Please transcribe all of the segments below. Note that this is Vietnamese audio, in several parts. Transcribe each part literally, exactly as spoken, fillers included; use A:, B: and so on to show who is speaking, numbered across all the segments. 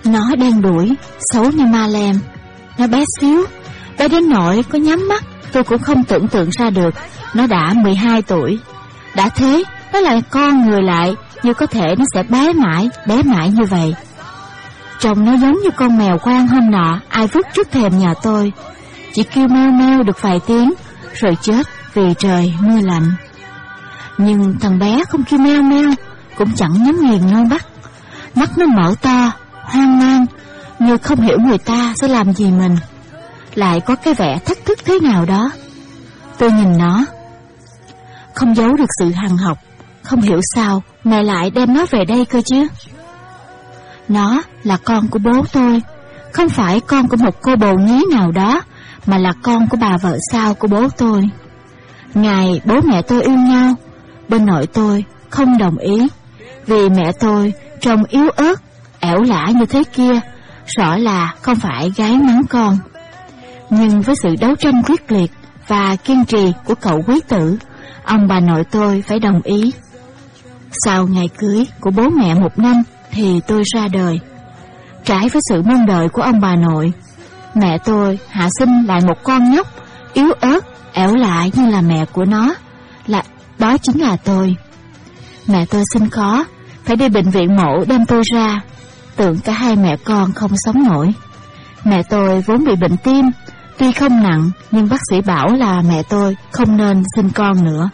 A: Nó đen đuổi, xấu như ma lem. Nó bé xíu, bé đến nỗi có nhắm mắt tôi cũng không tưởng tượng ra được nó đã mười hai tuổi. Đã thế, nó lại con người lại, như có thể nó sẽ bé mãi, bé mãi như vậy. Trông nó giống như con mèo quang hôm nọ ai vứt trước thềm nhà tôi, chỉ kêu meo meo được vài tiếng rồi chết vì trời mưa lạnh. Nhưng thằng bé không kêu meo meo, cũng chẳng nhắm nghiền non bắt. Mắt nó mở to, hoang mang, như không hiểu người ta sẽ làm gì mình, lại có cái vẻ thách thức thế nào đó. Tôi nhìn nó, không giấu được sự hằn học. Không hiểu sao mẹ lại đem nó về đây cơ chứ. Nó là con của bố tôi, không phải con của một cô bồ nhí nào đó, mà là con của bà vợ sau của bố tôi. Ngày bố mẹ tôi yêu nhau, bên nội tôi không đồng ý, vì mẹ tôi trông yếu ớt, ẻo lả như thế kia, rõ là không phải gái mắng con. Nhưng với sự đấu tranh quyết liệt và kiên trì của cậu quý tử, ông bà nội tôi phải đồng ý. Sau ngày cưới của bố mẹ một năm thì tôi ra đời. Trái với sự mong đợi của ông bà nội, mẹ tôi hạ sinh lại một con nhóc yếu ớt, ẻo lả như là mẹ của nó, là đó chính là tôi. Mẹ tôi sinh khó, phải đi bệnh viện mổ đem tôi ra, tưởng cả hai mẹ con không sống nổi. Mẹ tôi vốn bị bệnh tim, tuy không nặng nhưng bác sĩ bảo là mẹ tôi không nên sinh con nữa.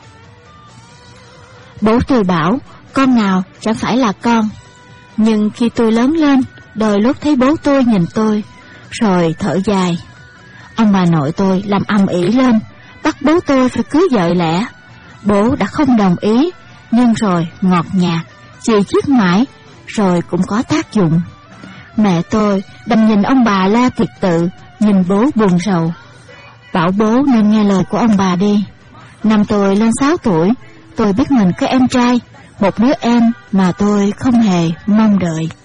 A: Bố tôi bảo con nào chẳng phải là con. Nhưng khi tôi lớn lên, đôi lúc thấy bố tôi nhìn tôi, rồi thở dài. Ông bà nội tôi làm ầm ĩ lên, bắt bố tôi phải cưới vợ lẽ. Bố đã không đồng ý, nhưng rồi ngọt nhạt, chì chiết mãi, rồi cũng có tác dụng. Mẹ tôi đành nhìn ông bà la tiệc tự, nhìn bố buồn rầu, bảo bố nên nghe lời của ông bà đi. Năm tôi lên sáu tuổi, tôi biết mình có em trai, một đứa em mà tôi không hề mong đợi.